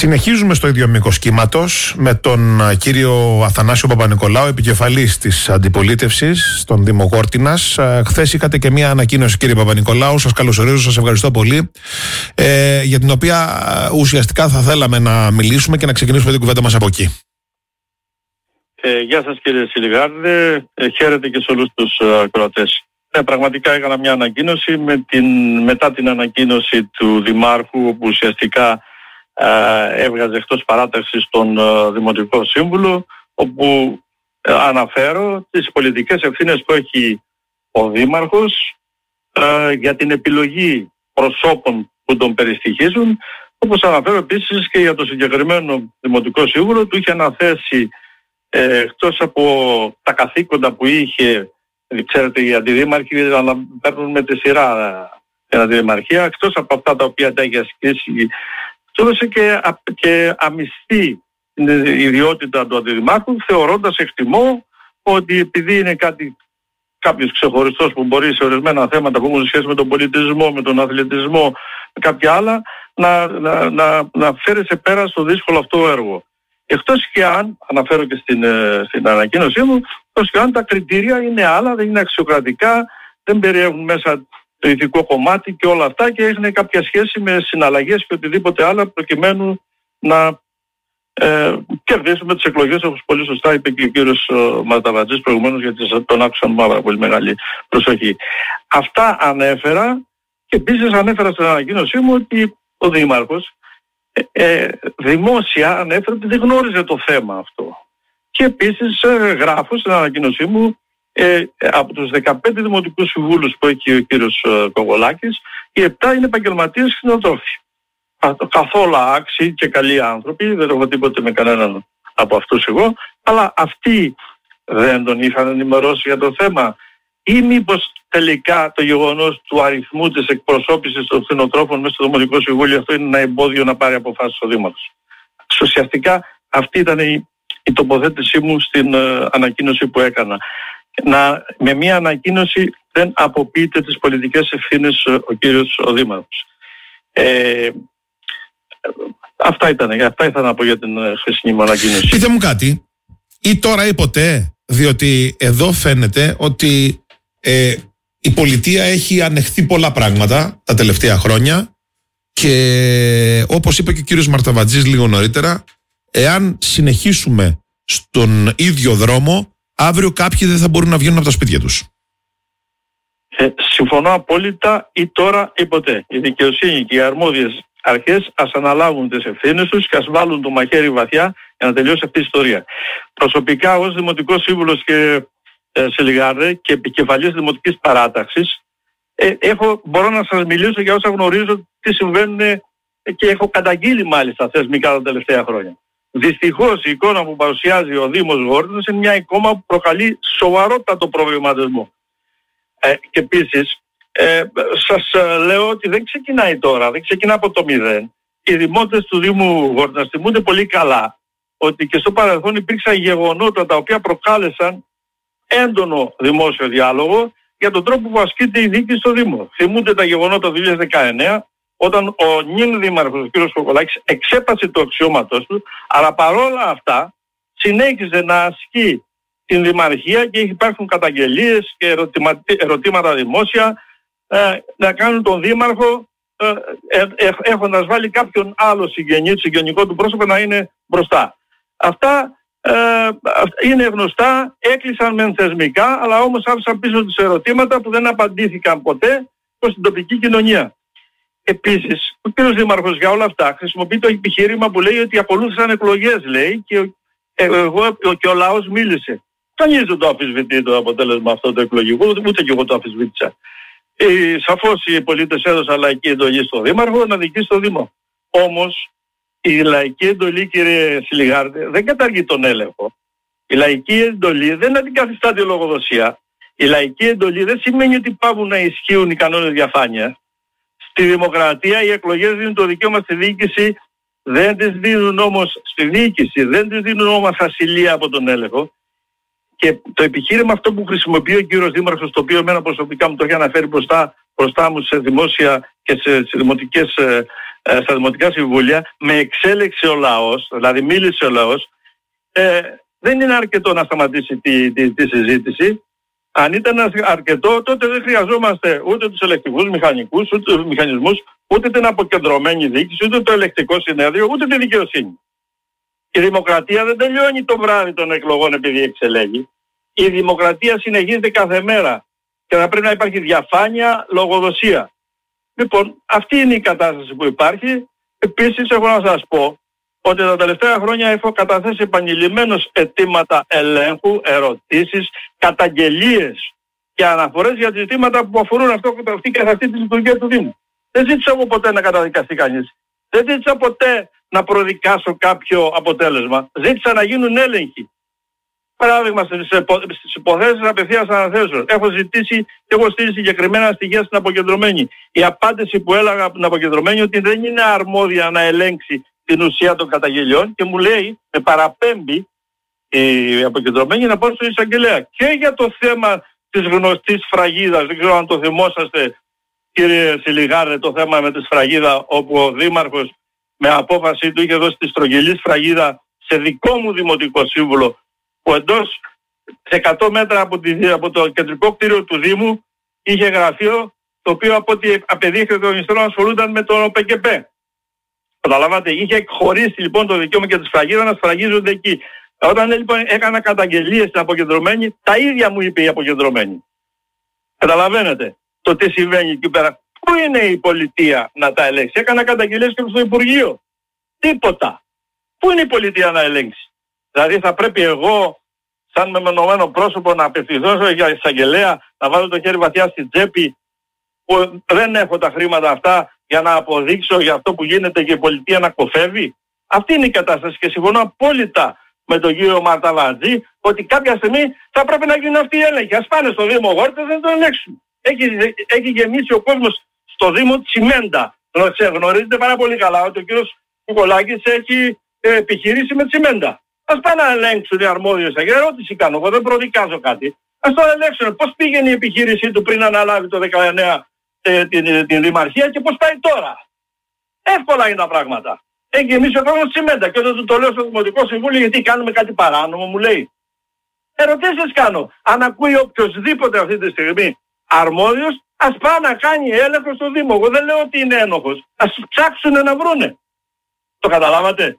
Συνεχίζουμε στο ίδιο μήκος κύματος με τον κύριο Αθανάσιο Παπανικολάου, επικεφαλής της αντιπολίτευσης στον Δήμο Γόρτινας. Χθες είχατε και μία ανακοίνωση, κύριε Παπανικολάου. Σας καλωσορίζω, σας ευχαριστώ πολύ, για την οποία ουσιαστικά θα θέλαμε να μιλήσουμε και να ξεκινήσουμε την κουβέντα μας από εκεί. Γεια σας, κύριε Σιλιγάρδε, χαίρετε και σε όλους τους ακροατές. Πραγματικά έκανα μια ανακοίνωση μετά την ανακοίνωση του Δημάρχου, όπου ουσιαστικά έβγαζε εκτός παράταξης τον Δημοτικό Σύμβουλο, όπου αναφέρω τις πολιτικές ευθύνες που έχει ο Δήμαρχος για την επιλογή προσώπων που τον περιστοιχίζουν, όπως αναφέρω επίσης και για το συγκεκριμένο Δημοτικό Σύμβουλο. Του είχε αναθέσει, εκτός από τα καθήκοντα που είχε, ξέρετε, οι αντιδήμαρχοι παίρνουν με τη σειρά την αντιδημαρχία, εκτός από αυτά τα οποία τα έχει ασκήσει, του έδωσε και αμυστή την ιδιότητα του αντιδημάρχου, θεωρώντας, εκτιμώ, ότι επειδή είναι κάποιος ξεχωριστός που μπορεί σε ορισμένα θέματα που έχουν σχέση με τον πολιτισμό, με τον αθλητισμό, με κάποια άλλα, να φέρει σε πέρα στο δύσκολο αυτό έργο. Εκτός και αν, αναφέρω και στην ανακοίνωσή μου, εκτός και αν τα κριτήρια είναι άλλα, δεν είναι αξιοκρατικά, δεν περιέχουν μέσα το ηθικό κομμάτι και όλα αυτά, και έχουν κάποια σχέση με συναλλαγές και οτιδήποτε άλλο, προκειμένου να κερδίσουμε τις εκλογές, όπως πολύ σωστά είπε και ο κύριος Μαρταβατζής προηγουμένως, γιατί τον άκουσα με πάρα πολύ μεγάλη προσοχή. Αυτά ανέφερα, και επίσης ανέφερα στην ανακοίνωσή μου ότι ο Δήμαρχος δημόσια ανέφερε ότι δεν γνώριζε το θέμα αυτό. Και επίσης γράφω στην ανακοίνωσή μου, από τους 15 δημοτικούς συμβούλους που έχει ο κύριος Κογολάκης, οι 7 είναι επαγγελματίες κτηνοτρόφοι. Καθόλου άξιοι και καλοί άνθρωποι, δεν έχω τίποτε με κανέναν από αυτούς εγώ, αλλά αυτοί δεν τον είχαν ενημερώσει για το θέμα, ή μήπως τελικά το γεγονός του αριθμού της εκπροσώπησης των κτηνοτρόφων μέσα στο Δημοτικό Συμβούλιο, αυτό είναι ένα εμπόδιο να πάρει αποφάσεις ο Δήμαρχος. Ουσιαστικά αυτή ήταν η τοποθέτησή μου στην ανακοίνωση που έκανα. Με μια ανακοίνωση δεν αποποιείται τις πολιτικές ευθύνες ο κύριος ο Δήμαρχος. Αυτά ήθελα να πω για την χθεσινή μου ανακοίνωση. Πείτε μου κάτι, ή τώρα ή ποτέ, διότι εδώ φαίνεται ότι η πολιτεία έχει ανεχθεί πολλά πράγματα τα τελευταία χρόνια, και όπως είπε και ο κύριος Μαρταβατζής λίγο νωρίτερα, εάν συνεχίσουμε στον ίδιο δρόμο, αύριο κάποιοι δεν θα μπορούν να βγαίνουν από τα σπίτια τους. Συμφωνώ απόλυτα, ή τώρα ή ποτέ. Η δικαιοσύνη και οι αρμόδιες αρχές ας αναλάβουν τις ευθύνες τους και ας βάλουν το μαχαίρι βαθιά για να τελειώσει αυτή η ιστορία. Προσωπικά, ως Δημοτικός Σύμβουλος και Σιλιγάρδε και επικεφαλής Δημοτικής Παράταξης, μπορώ να σας μιλήσω για όσα γνωρίζω τι συμβαίνουν, και έχω καταγγείλει μάλιστα θεσμικά τα τελευταία χρόνια. Δυστυχώς η εικόνα που παρουσιάζει ο Δήμος Γόρτινας είναι μια εικόνα που προκαλεί σοβαρότατο προβληματισμό. Και επίσης σας λέω ότι δεν ξεκινάει τώρα, δεν ξεκινά από το μηδέν. Οι δημότες του Δήμου Γόρτινας θυμούνται πολύ καλά ότι και στο παρελθόν υπήρξαν γεγονότα τα οποία προκάλεσαν έντονο δημόσιο διάλογο για τον τρόπο που ασκείται η δίκη στο Δήμο. Θυμούνται τα γεγονότα του 2019, όταν ο νυν δήμαρχος, ο κ. Κοκολάκης, εξέπασε το αξιώματος του, αλλά παρόλα αυτά συνέχιζε να ασκεί την δημαρχία, και υπάρχουν καταγγελίες και ερωτήματα δημόσια να κάνουν τον δήμαρχο, έχοντας βάλει κάποιον άλλο συγγενικό του πρόσωπο να είναι μπροστά. Αυτά είναι γνωστά, έκλεισαν μεν θεσμικά, αλλά όμως άφησαν πίσω τους ερωτήματα που δεν απαντήθηκαν ποτέ προς την τοπική κοινωνία. Επίσης, ο κ. Δήμαρχος για όλα αυτά χρησιμοποιεί το επιχείρημα που λέει ότι ακολούθησαν εκλογές, λέει, και ο λαός μίλησε. Κανείς δεν το αμφισβητεί το αποτέλεσμα αυτό το εκλογικό, ούτε και εγώ το αμφισβήτησα. Σαφώς οι πολίτες έδωσαν λαϊκή εντολή στο Δήμαρχο να διοικήσει το Δήμο. Όμως η λαϊκή εντολή, κύριε Σιλιγάρδε, δεν καταργεί τον έλεγχο. Η λαϊκή εντολή δεν αντικαθιστά τη λογοδοσία. Η λαϊκή εντολή δεν σημαίνει ότι πάβουν να ισχύουν οι κανόνες διαφάνειας. Στη δημοκρατία οι εκλογές δίνουν το δικαίωμα στη διοίκηση, δεν τις δίνουν όμως στη διοίκηση, δεν τις δίνουν όμως ασυλία από τον έλεγχο. Και το επιχείρημα αυτό που χρησιμοποιεί ο κύριος Δήμαρχος, το οποίο εμένα προσωπικά μου το έχει αναφέρει μπροστά μου σε δημόσια και σε δημοτικές στα δημοτικά συμβούλια, με εξέλεξε ο λαός, δηλαδή μίλησε ο λαός, δεν είναι αρκετό να σταματήσει τη συζήτηση. Αν ήταν αρκετό, τότε δεν χρειαζόμαστε ούτε τους ελεκτικούς μηχανικούς, ούτε τους μηχανισμούς, ούτε την αποκεντρωμένη διοίκηση, ούτε το ελεκτικό συνέδριο, ούτε τη δικαιοσύνη. Η δημοκρατία δεν τελειώνει το βράδυ των εκλογών επειδή εξελέγει. Η δημοκρατία συνεχίζεται κάθε μέρα και θα πρέπει να υπάρχει διαφάνεια, λογοδοσία. Λοιπόν, αυτή είναι η κατάσταση που υπάρχει. Επίσης, έχω να σας πω ότι τα τελευταία χρόνια έχω καταθέσει επανειλημμένως αιτήματα ελέγχου, ερωτήσεις, καταγγελίες και αναφορές για ζητήματα που αφορούν αυτή καθ' αυτή τη λειτουργία του Δήμου. Δεν ζήτησα εγώ ποτέ να καταδικαστεί κανείς. Δεν ζήτησα ποτέ να προδικάσω κάποιο αποτέλεσμα. Ζήτησα να γίνουν έλεγχοι. Παράδειγμα, στις υποθέσεις απευθείας αναθέσεως. Έχω ζητήσει και έχω στείλει συγκεκριμένα στοιχεία στην αποκεντρωμένη. Η απάντηση που έλαβα από την αποκεντρωμένη ότι δεν είναι αρμόδια να ελέγξει την ουσία των καταγγελιών και μου λέει, με παραπέμπει η αποκεντρωμένη να πάω στον εισαγγελέα. Και για το θέμα της γνωστής σφραγίδας, δεν ξέρω αν το θυμόσαστε κύριε Σιλιγάρε, το θέμα με τη σφραγίδα, όπου ο Δήμαρχος με απόφαση του είχε δώσει τη στρογγυλή σφραγίδα σε δικό μου δημοτικό σύμβουλο, που εντός 100 μέτρα από το κεντρικό κτίριο του Δήμου είχε γραφείο, το οποίο από ό,τι απεδείχθηκε των ιστορών ασχολούνταν με το ΠΚΠ. Καταλάβατε, είχε εκχωρήσει λοιπόν το δικαίωμα και τη σφραγίδα να σφραγίζονται εκεί. Όταν λοιπόν έκανα καταγγελίες στην αποκεντρωμένη, τα ίδια μου είπε η αποκεντρωμένη. Καταλαβαίνετε το τι συμβαίνει εκεί πέρα. Πού είναι η πολιτεία να τα ελέγξει? Έκανα καταγγελίες και στο Υπουργείο. Τίποτα. Πού είναι η πολιτεία να ελέγξει? Δηλαδή θα πρέπει εγώ σαν μεμονωμένο πρόσωπο να απευθυνθώ για εισαγγελέα, να βάλω το χέρι βαθιά στην τσέπη, που δεν έχω τα χρήματα αυτά για να αποδείξω για αυτό που γίνεται και η πολιτεία να κοφεύει? Αυτή είναι η κατάσταση και συμφωνώ απόλυτα με τον κύριο Μαρταβατζή ότι κάποια στιγμή θα πρέπει να γίνουν αυτοί οι έλεγχοι. Ας πάνε στο Δήμο Γόρτες να το ελέγξουν. Έχει γεμίσει ο κόσμος στο Δήμο τσιμέντα. Γνωρίζετε πάρα πολύ καλά ότι ο κύριος Κουκολάκης έχει επιχειρήσει με τσιμέντα. Ας πάνε να ελέγξουν οι αρμόδιες. Ερώτηση κάνω, εγώ δεν προδικάζω κάτι. Ας το ελέγξουν. Πώς πήγαινε η επιχείρησή του πριν αναλάβει το 19 την Δημαρχία και πώς πάει τώρα? Εύκολα είναι τα πράγματα. Έχει γεμίσει ο κόσμος τσιμέντα και όταν του το λέω στο Δημοτικό Συμβούλιο γιατί κάνουμε κάτι παράνομο, μου λέει. Ερωτήσεις κάνω. Αν ακούει οποιοσδήποτε αυτή τη στιγμή αρμόδιος, ας πάει να κάνει έλεγχο στο Δήμο. Εγώ δεν λέω ότι είναι ένοχος. Ας ψάξουν να βρούνε. Το καταλάβατε?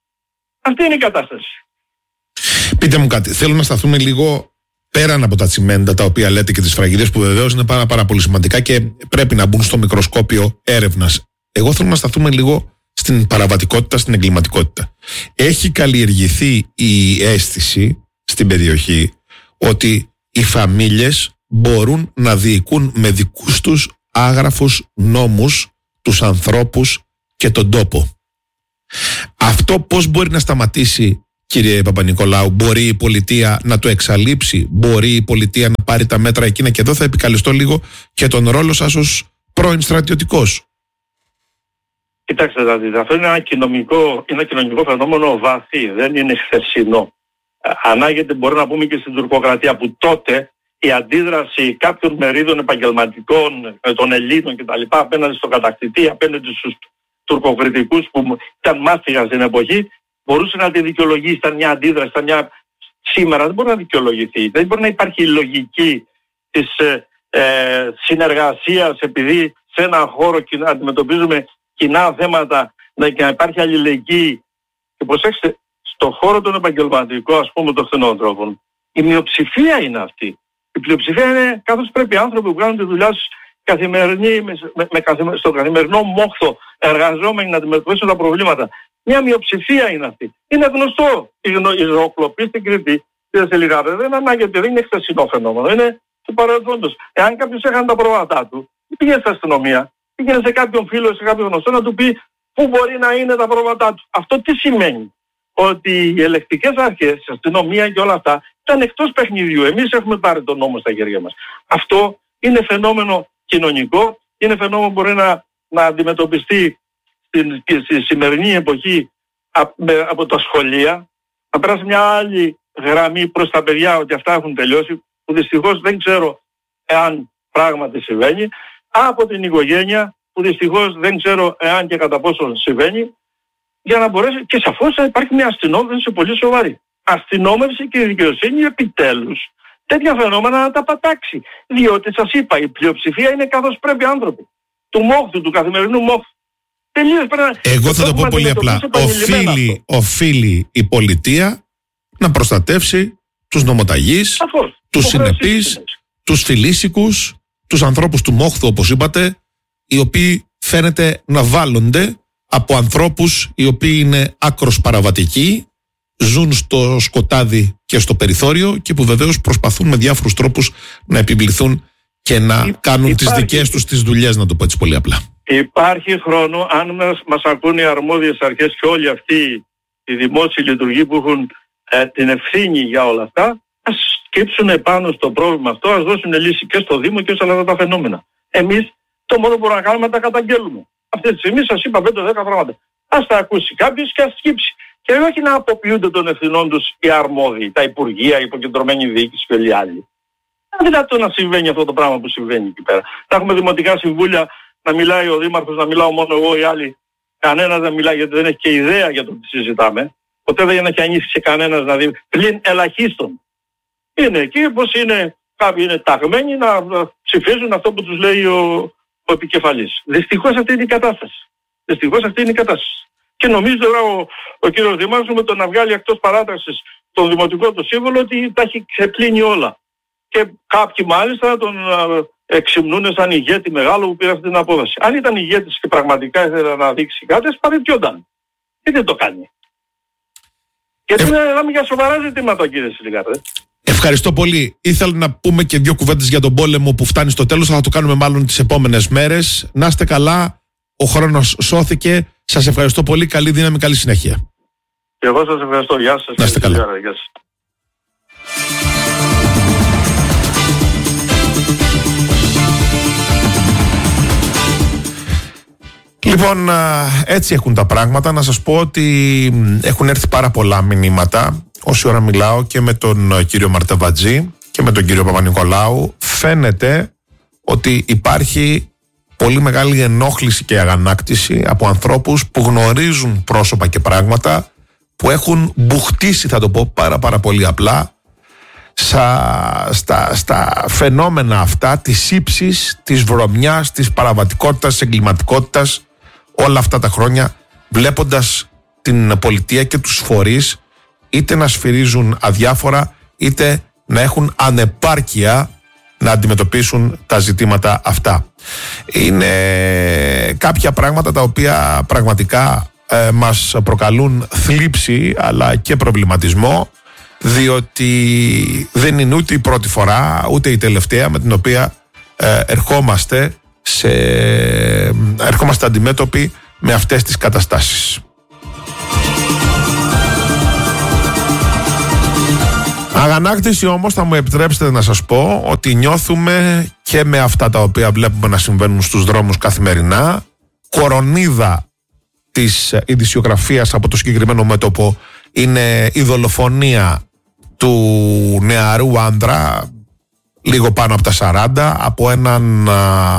Αυτή είναι η κατάσταση. Πείτε μου κάτι. Θέλω να σταθούμε λίγο πέραν από τα τσιμέντα τα οποία λέτε και τις σφραγίδες, που βεβαίως είναι πάρα πολύ σημαντικά και πρέπει να μπουν στο μικροσκόπιο έρευνας. Εγώ θέλω να σταθούμε λίγο στην παραβατικότητα, στην εγκληματικότητα. Έχει καλλιεργηθεί η αίσθηση στην περιοχή ότι οι φαμίλιες μπορούν να διοικούν με δικούς τους άγραφους νόμους τους ανθρώπους και τον τόπο. Αυτό πώς μπορεί να σταματήσει, κύριε Παπα-Νικολάου? Μπορεί η πολιτεία να το εξαλείψει? Μπορεί η πολιτεία να πάρει τα μέτρα εκείνα? Και εδώ θα επικαλεστώ λίγο και τον ρόλο σας ως πρώην στρατιωτικός. Κοιτάξτε, δηλαδή, αυτό είναι ένα κοινωνικό φαινόμενο βαθύ, δεν είναι χθεσινό. Ανάγεται, μπορεί να πούμε, και στην τουρκοκρατία, που τότε η αντίδραση κάποιων μερίδων επαγγελματικών, των Ελλήνων κτλ. Απέναντι στον κατακτητή, απέναντι στους τουρκοκριτικούς που ήταν μάστιγα στην εποχή, μπορούσε να τη δικαιολογήσει. Ήταν μια αντίδραση, σήμερα δεν μπορεί να δικαιολογηθεί. Δεν μπορεί να υπάρχει η λογική της συνεργασίας, επειδή σε έναν χώρο αντιμετωπίζουμε κοινά θέματα, και να υπάρχει αλληλεγγύη. Και προσέξτε, στον χώρο των επαγγελματικών, ας πούμε, των κτηνοτρόφων, η μειοψηφία είναι αυτή. Η πλειοψηφία είναι, καθώς πρέπει, άνθρωποι που κάνουν τη δουλειά τους στο καθημερινό μόχθο, εργαζόμενοι να αντιμετωπίσουν τα προβλήματα. Μια μειοψηφία είναι αυτή. Είναι γνωστό. Η ζωοκλοπή στην Κρήτη, κύριε Σελιγάρε, δεν ανάγεται, δεν είναι χθεσινό φαινόμενο. Είναι του παρελθόντος. Εάν κάποιος έχανε τα πρόβατά του, πήγε στην αστυνομία, πήγαινε σε κάποιον φίλο, σε κάποιον γνωστό να του πει πού μπορεί να είναι τα πρόβατά του. Αυτό τι σημαίνει? Ότι οι ελεκτικές αρχές, η αστυνομία και όλα αυτά ήταν εκτός παιχνιδιού. Εμείς έχουμε πάρει τον νόμο στα χέρια μας. Αυτό είναι φαινόμενο κοινωνικό, είναι φαινόμενο που μπορεί να αντιμετωπιστεί στη σημερινή εποχή από τα σχολεία, να περάσει μια άλλη γραμμή προς τα παιδιά ότι αυτά έχουν τελειώσει, που δυστυχώς δεν ξέρω εάν πράγματι συμβαίνει, από την οικογένεια, που δυστυχώς δεν ξέρω εάν και κατά πόσο συμβαίνει, για να μπορέσει, και σαφώς θα υπάρχει μια αστυνόμευση πολύ σοβαρή. Αστυνόμευση και η δικαιοσύνη επιτέλους τέτοια φαινόμενα να τα πατάξει. Διότι σας είπα, η πλειοψηφία είναι καθώς πρέπει άνθρωποι. Του μόχθου, του καθημερινού μόχθου. Εγώ θα το πω πολύ απλά. Οφείλει η πολιτεία να προστατεύσει τους νομοταγείς, τους συνεπείς, τους φιλήσικους, τους ανθρώπους του μόχθου, όπως είπατε, οι οποίοι φαίνεται να βάλλονται από ανθρώπους οι οποίοι είναι άκρος παραβατικοί, ζουν στο σκοτάδι και στο περιθώριο και που βεβαίως προσπαθούν με διάφορους τρόπους να επιβληθούν και να κάνουν τις δικές τους τις δουλειές, να το πω έτσι πολύ απλά. Υπάρχει χρόνο, αν μας ακούν οι αρμόδιες αρχές και όλοι αυτοί οι δημόσιοι λειτουργοί που έχουν την ευθύνη για όλα αυτά, ας σκύψουν επάνω στο πρόβλημα αυτό, ας δώσουν λύση και στο Δήμο και σε όλα τα φαινόμενα. Εμείς το μόνο που μπορούμε να κάνουμε είναι να τα καταγγέλουμε. Αυτή τη στιγμή σας είπα 5-10 πράγματα. Ας τα ακούσει κάποιος και ας σκύψει. Και όχι να αποποιούνται των ευθυνών τους οι αρμόδιοι, τα υπουργεία, η υποκεντρωμένη διοίκηση και όλοι οι άλλοι. Είναι δυνατόν να συμβαίνει αυτό το πράγμα που συμβαίνει εκεί πέρα. Θα έχουμε δημοτικά συμβούλια να μιλάει ο Δήμαρχος, να μιλάω μόνο εγώ, οι άλλοι. Κανένας δεν μιλάει γιατί δεν έχει και ιδέα για το τι συζητάμε. Ποτέ δεν έχει ανοίξει κανένας να δει, πλην ελαχίστων. Είναι εκεί πως είναι, κάποιοι είναι ταγμένοι να ψηφίζουν αυτό που τους λέει ο επικεφαλής. Δυστυχώς αυτή είναι η κατάσταση. Και νομίζω τώρα ο κύριος Δήμαρχος με το να βγάλει εκτός παράταξης τον δημοτικό του σύμβολο ότι τα έχει ξεπλύνει όλα. Και κάποιοι μάλιστα τον εξυμνούν σαν ηγέτη μεγάλο που πήρε αυτή την απόφαση. Αν ήταν ηγέτης και πραγματικά ήθελε να δείξει κάτι, ας παραιτιόταν. Και δεν το κάνει. Γιατί μιλάμε για σοβαρά ζητήματα, κύριε Σιλικάρδε. Ευχαριστώ πολύ. Ήθελα να πούμε και δύο κουβέντες για τον πόλεμο που φτάνει στο τέλος. Θα το κάνουμε μάλλον τις επόμενες μέρες. Να είστε καλά. Ο χρόνος σώθηκε. Σας ευχαριστώ πολύ. Καλή δύναμη, καλή συνέχεια. Και εγώ σας ευχαριστώ. Γεια σας. Να είστε καλά. Γεια σας. Λοιπόν, έτσι έχουν τα πράγματα. Να σας πω ότι έχουν έρθει πάρα πολλά μηνύματα. Όση ώρα μιλάω και με τον κύριο Μαρτεβατζή και με τον κύριο Παπα-Νικολάου, φαίνεται ότι υπάρχει πολύ μεγάλη ενόχληση και αγανάκτηση από ανθρώπους που γνωρίζουν πρόσωπα και πράγματα, που έχουν μπουχτίσει, θα το πω πάρα πολύ απλά, στα φαινόμενα αυτά της ύψης, της βρωμιάς, της παραβατικότητας, της εγκληματικότητας όλα αυτά τα χρόνια, βλέποντας την πολιτεία και τους φορείς είτε να σφυρίζουν αδιάφορα είτε να έχουν ανεπάρκεια να αντιμετωπίσουν τα ζητήματα αυτά. Είναι κάποια πράγματα τα οποία πραγματικά μας προκαλούν θλίψη αλλά και προβληματισμό, διότι δεν είναι ούτε η πρώτη φορά ούτε η τελευταία με την οποία ερχόμαστε αντιμέτωποι με αυτές τις καταστάσεις. Αγανάκτηση όμως, θα μου επιτρέψετε να σας πω ότι νιώθουμε και με αυτά τα οποία βλέπουμε να συμβαίνουν στους δρόμους καθημερινά. Κορονίδα της ειδησιογραφίας από το συγκεκριμένο μέτωπο είναι η δολοφονία του νεαρού άντρα, λίγο πάνω από τα 40, από έναν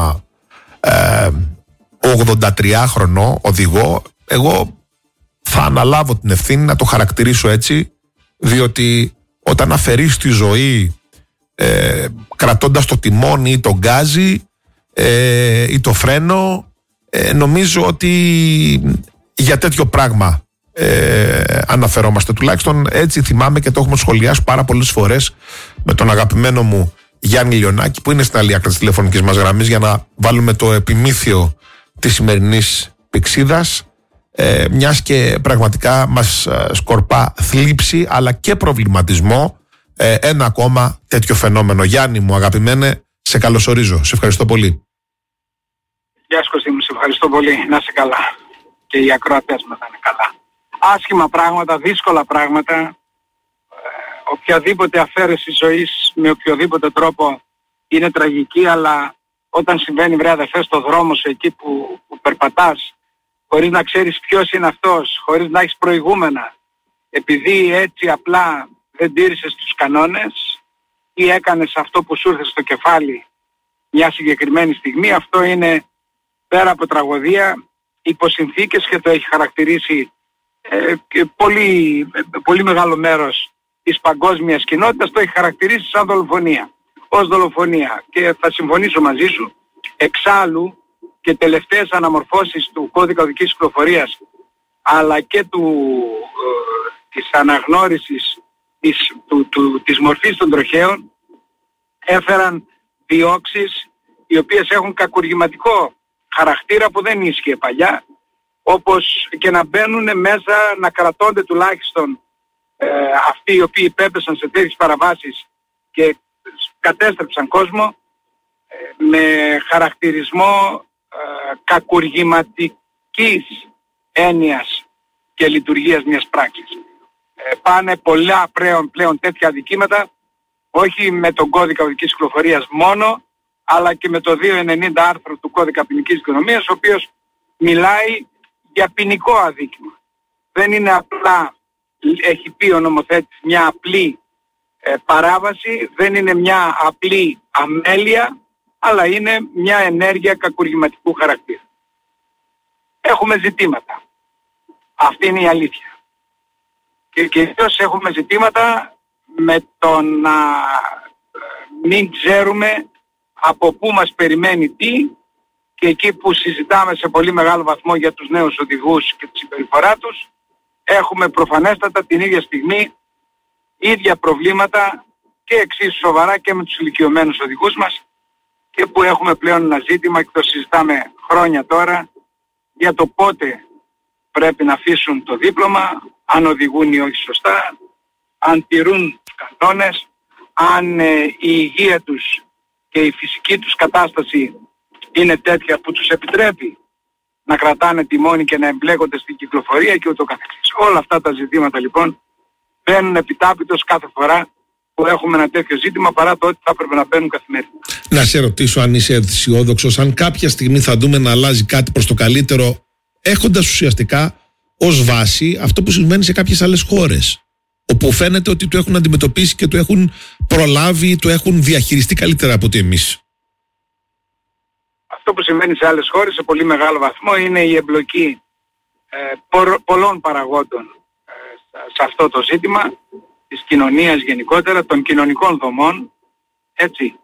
83χρονο οδηγό. Εγώ θα αναλάβω την ευθύνη να το χαρακτηρίσω έτσι, διότι όταν αφαιρείς τη ζωή κρατώντας το τιμόνι ή το γκάζι ή το φρένο, νομίζω ότι για τέτοιο πράγμα αναφερόμαστε. Τουλάχιστον έτσι θυμάμαι και το έχουμε σχολιάσει πάρα πολλές φορές με τον αγαπημένο μου Γιάννη Λιονάκη, που είναι στην άλλη άκρη της τηλεφωνικής μας γραμμής, για να βάλουμε το επιμήθειο της σημερινής πηξίδας, μιας και πραγματικά μας σκορπά θλίψη αλλά και προβληματισμό ένα ακόμα τέτοιο φαινόμενο. Γιάννη μου, αγαπημένε, σε καλωσορίζω. Σε ευχαριστώ πολύ. Γεια σου Κωστή μου, σε ευχαριστώ πολύ. Να είσαι καλά. Και οι ακροατές μας να είναι καλά. Άσχημα πράγματα, δύσκολα πράγματα. Οποιαδήποτε αφαίρεση ζωής με οποιοδήποτε τρόπο είναι τραγική, αλλά όταν συμβαίνει, βρε αδερφέ, στο δρόμο σου, εκεί που περπατάς, χωρίς να ξέρεις ποιος είναι αυτός, χωρίς να έχεις προηγούμενα, επειδή έτσι απλά δεν τήρησες τους κανόνες ή έκανες αυτό που σου ήρθε στο κεφάλι μια συγκεκριμένη στιγμή, αυτό είναι πέρα από τραγωδία, υπό συνθήκες, και το έχει χαρακτηρίσει και πολύ μεγάλο μέρος της παγκόσμιας κοινότητας, το έχει χαρακτηρίσει σαν δολοφονία. Ως δολοφονία. Και θα συμφωνήσω μαζί σου, εξάλλου και τελευταίες αναμορφώσεις του κώδικα οδικής κυκλοφορίας, αλλά και της αναγνώρισης της μορφής των τροχαίων, έφεραν διώξεις οι οποίες έχουν κακουργηματικό χαρακτήρα που δεν ίσχυε παλιά, όπως και να μπαίνουν μέσα, να κρατώνται τουλάχιστον αυτοί οι οποίοι υπέπεσαν σε τέτοιες παραβάσεις και κατέστρεψαν κόσμο, με χαρακτηρισμό κακουργηματικής έννοιας και λειτουργίας μιας πράξης. Πάνε πολλά πλέον τέτοια αδικήματα, όχι με τον κώδικα οδικής κυκλοφορίας μόνο, αλλά και με το 290 άρθρο του κώδικα ποινικής δικονομίας, ο οποίος μιλάει για ποινικό αδίκημα. Δεν είναι απλά, έχει πει ο νομοθέτης, μια απλή παράβαση, δεν είναι μια απλή αμέλεια, αλλά είναι μια ενέργεια κακουργηματικού χαρακτήρα. Έχουμε ζητήματα. Αυτή είναι η αλήθεια. Και κυρίως έχουμε ζητήματα με το να μην ξέρουμε από πού μας περιμένει τι, και εκεί που συζητάμε σε πολύ μεγάλο βαθμό για τους νέους οδηγούς και τη συμπεριφορά τους, έχουμε προφανέστατα την ίδια στιγμή ίδια προβλήματα και εξίσου σοβαρά και με τους ηλικιωμένους οδηγούς μας, και που έχουμε πλέον ένα ζήτημα και το συζητάμε χρόνια τώρα για το πότε πρέπει να αφήσουν το δίπλωμα, αν οδηγούν ή όχι σωστά, αν τηρούν τους κανόνες, αν η υγεία τους και η φυσική τους κατάσταση είναι τέτοια που τους επιτρέπει να κρατάνε τιμόνι και να εμπλέκονται στην κυκλοφορία και ούτω καθεξής. Όλα αυτά τα ζητήματα λοιπόν μπαίνουν επιτάπητος κάθε φορά που έχουμε ένα τέτοιο ζήτημα, παρά το ότι θα έπρεπε να μπαίνουν καθημερινά. Να σε ρωτήσω αν είσαι αισιόδοξος, αν κάποια στιγμή θα δούμε να αλλάζει κάτι προς το καλύτερο, έχοντας ουσιαστικά ως βάση αυτό που συμβαίνει σε κάποιες άλλες χώρες, όπου φαίνεται ότι το έχουν αντιμετωπίσει και το έχουν προλάβει, το έχουν διαχειριστεί καλύτερα από ότι εμείς. Αυτό που συμβαίνει σε άλλες χώρες σε πολύ μεγάλο βαθμό είναι η εμπλοκή πολλών παραγόντων σε αυτό το ζήτημα, της κοινωνίας γενικότερα, των κοινωνικών δομών, έτσι,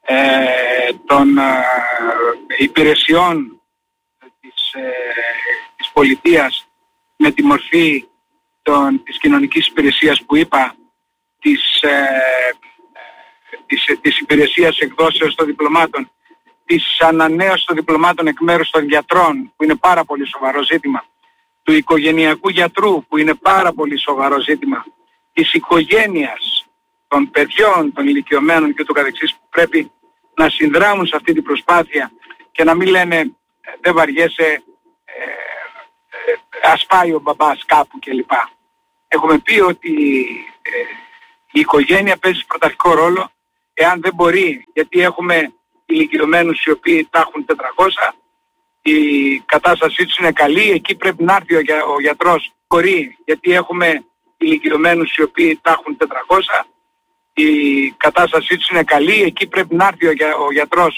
των υπηρεσιών της πολιτείας με τη μορφή της κοινωνικής υπηρεσίας που είπα, της υπηρεσίας εκδόσεως των διπλωμάτων, της ανανέωσης των διπλωμάτων εκ μέρους των γιατρών, που είναι πάρα πολύ σοβαρό ζήτημα, του οικογενειακού γιατρού, που είναι πάρα πολύ σοβαρό ζήτημα, της οικογένειας, των παιδιών, των ηλικιωμένων και ούτω καθεξής, που πρέπει να συνδράμουν σε αυτή την προσπάθεια και να μην λένε δεν βαριέσαι, ας πάει ο μπαμπάς κάπου κλπ. Έχουμε πει ότι η οικογένεια παίζει πρωταρχικό ρόλο, εάν δεν μπορεί, γιατί έχουμε ηλικιωμένους οι οποίοι τα έχουν 400, η κατάστασή τους είναι καλή, εκεί πρέπει να έρθει ο γιατρός, μπορεί, γιατί έχουμε ηλικιωμένους οι οποίοι τα έχουν 400, η κατάστασή τους είναι καλή, εκεί πρέπει να έρθει ο γιατρός,